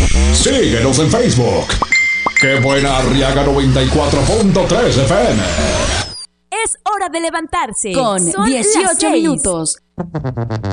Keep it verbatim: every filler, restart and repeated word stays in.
Síguenos en Facebook. ¡Qué buena Arriaga noventa y cuatro punto tres F M! Es hora de levantarse. Con Son dieciocho las seis. minutos.